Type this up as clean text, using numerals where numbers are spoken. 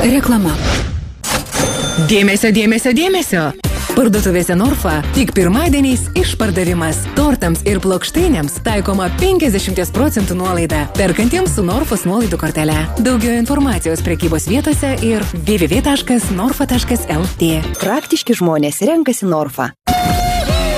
Reklama. Dėmesio, dėmesio, dėmesio. Parduotuvėse Norfa tik pirmadieniais išpardavimas. Tortams ir plokštainėms taikoma 50% nuolaida. Perkantiems su Norfos nuolaidų kortele. Daugiau informacijos prekybos vietose ir www.norfa.lt. Praktiški žmonės renkasi Norfa.